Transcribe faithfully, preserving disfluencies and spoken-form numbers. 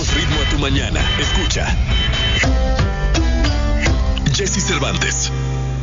damos ritmo a tu mañana. Escucha. Jesse Cervantes.